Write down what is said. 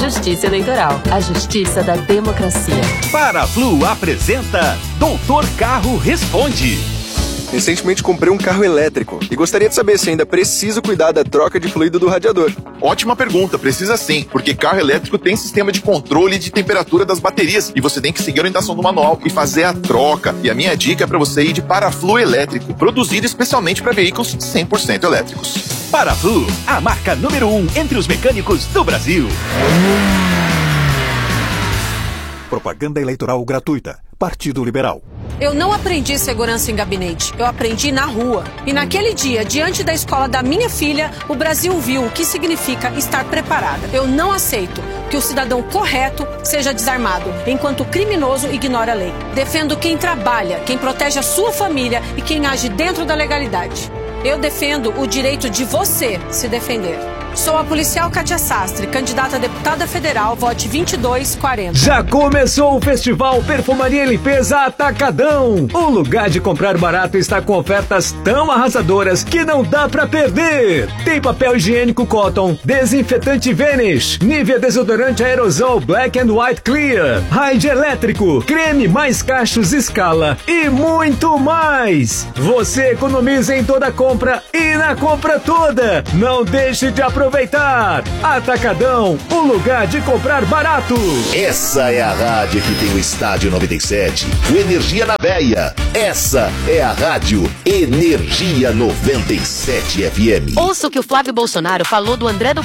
Justiça Eleitoral, a justiça da democracia. Paraflu apresenta Doutor Carro Responde. Recentemente comprei um carro elétrico e gostaria de saber se ainda preciso cuidar da troca de fluido do radiador. Ótima pergunta, precisa sim, porque carro elétrico tem sistema de controle de temperatura das baterias e você tem que seguir a orientação do manual e fazer a troca. E a minha dica é para você ir de Paraflu elétrico, produzido especialmente para veículos 100% elétricos. Paraflu, a marca número 1 entre os mecânicos do Brasil. Propaganda eleitoral gratuita. Partido Liberal. Eu não aprendi segurança em gabinete, eu aprendi na rua. E naquele dia, diante da escola da minha filha, o Brasil viu o que significa estar preparada. Eu não aceito que o cidadão correto seja desarmado, enquanto o criminoso ignora a lei. Defendo quem trabalha, quem protege a sua família e quem age dentro da legalidade. Eu defendo o direito de você se defender. Sou a policial Kátia Sastre, candidata a deputada federal, vote 2240. Já começou o Festival Perfumaria e Limpeza Atacadão. O lugar de comprar barato está com ofertas tão arrasadoras que não dá pra perder. Tem papel higiênico Cotton, desinfetante Vanish, Nivea desodorante aerosol Black and White Clear, Raid elétrico, creme mais cachos Scala e muito mais. Você economiza em toda compra e na compra toda. Não deixe de aproveitar. Atacadão, o lugar de comprar barato. Essa é a rádio que tem o Estádio 97, o Energia na Veia. Essa é a rádio Energia 97 FM. Ouça o que o Flávio Bolsonaro falou do André do